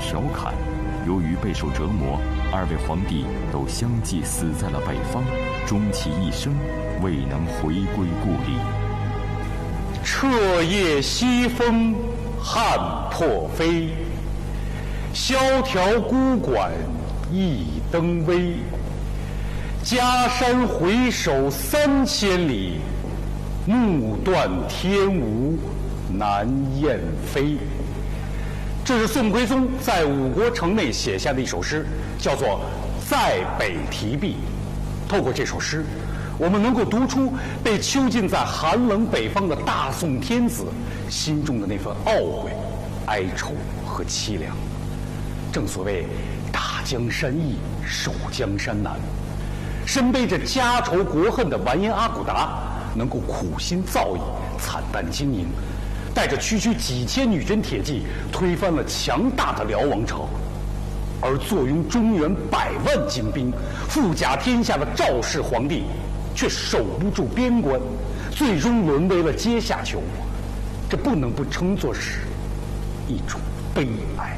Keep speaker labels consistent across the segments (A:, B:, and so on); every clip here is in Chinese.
A: 调侃。由于备受折磨，二位皇帝都相继死在了北方，终其一生未能回归故里。
B: 彻夜西风汉破飞，萧条孤馆一灯微。家山回首3000里，目断天无难雁飞。这是宋徽宗在五国城内写下的一首诗，叫做《在北题壁》。透过这首诗，我们能够读出被囚禁在寒冷北方的大宋天子心中的那份懊悔、哀愁和凄凉。正所谓大江山易，守江山难。身背着家仇国恨的完颜阿骨达，能够苦心造诣、惨淡经营，带着区区几千女真铁骑，推翻了强大的辽王朝；而坐拥中原100万精兵、富甲天下的赵氏皇帝，却守不住边关，最终沦为了阶下囚。这不能不称作是一种悲哀。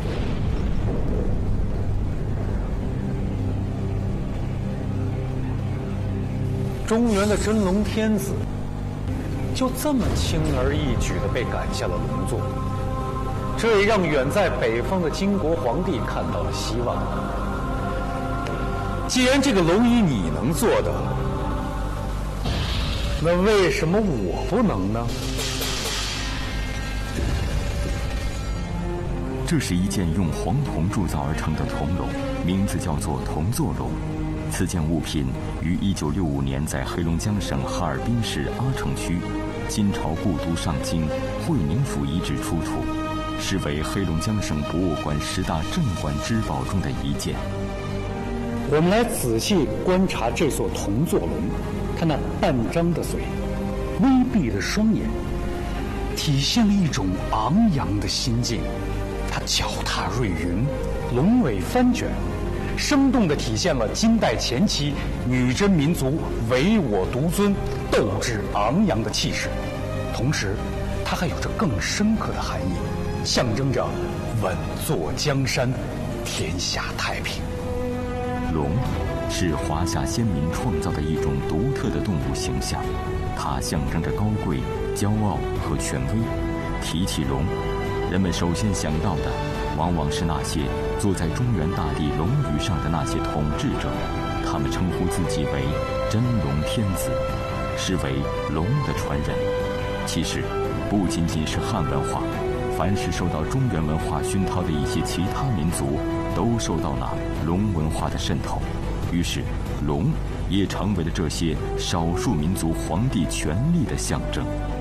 B: 中原的真龙天子就这么轻而易举地被赶下了龙座，这也让远在北方的金国皇帝看到了希望。既然这个龙椅你能做的，那为什么我不能呢？
A: 这是一件用黄铜铸造而成的铜龙，名字叫做铜座龙。此件物品于1965年在黑龙江省哈尔滨市阿城区金朝故都上京会宁府遗址出土，是为黑龙江省博物馆10大镇馆之宝中的一件。
B: 我们来仔细观察这座铜座龙，它那半张的嘴，微闭的双眼，体现了一种昂扬的心境。它脚踏瑞云，龙尾翻卷，生动地体现了金代前期女真民族唯我独尊、斗志昂扬的气势。同时，它还有着更深刻的含义，象征着稳坐江山，天下太平。
A: 龙是华夏先民创造的一种独特的动物形象，它象征着高贵、骄傲和权威。提起龙，人们首先想到的往往是那些坐在中原大地龙椅上的那些统治者，他们称呼自己为真龙天子，是为龙的传人。其实不仅仅是汉文化，凡是受到中原文化熏陶的一些其他民族，都受到了龙文化的渗透，于是龙也成为了这些少数民族皇帝权力的象征。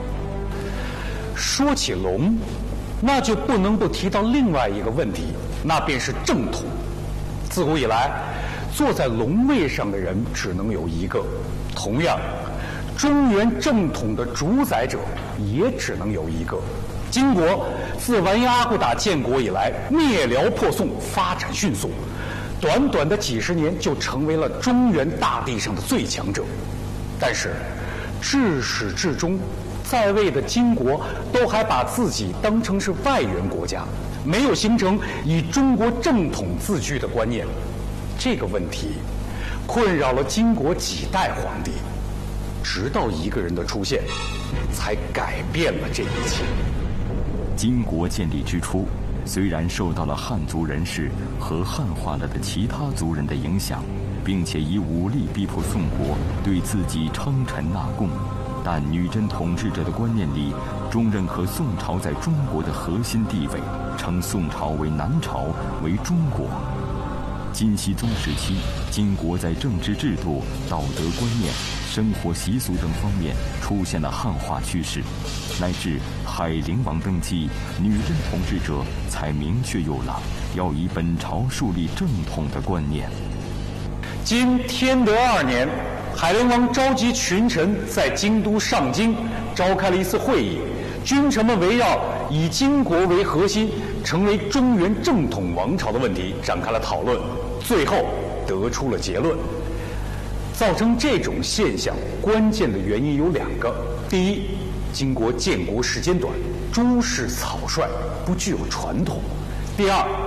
B: 说起龙，那就不能不提到另外一个问题，那便是正统。自古以来，坐在龙位上的人只能有一个，同样，中原正统的主宰者也只能有一个。金国自完颜阿骨打建国以来，灭辽破宋，发展迅速，短短的几十年就成为了中原大地上的最强者。但是，至始至终，在位的金国都还把自己当成是外援国家，没有形成以中国正统自居的观念。这个问题困扰了金国几代皇帝，直到一个人的出现，才改变了这一切。
A: 金国建立之初，虽然受到了汉族人士和汉化了的其他族人的影响，并且以武力逼迫宋国对自己称臣纳贡，但女真统治者的观念里，终认可宋朝在中国的核心地位，称宋朝为南朝，为中国。金熙宗时期，金国在政治制度、道德观念、生活习俗等方面出现了汉化趋势，乃至海陵王登基，女真统治者才明确有了要以本朝树立正统的观念。
B: 今天德2年，海陵王召集群臣在京都上京召开了一次会议，君臣们围绕以金国为核心，成为中原正统王朝的问题展开了讨论，最后得出了结论。造成这种现象关键的原因有2个：第一，金国建国时间短，诸事草率，不具有传统；第二，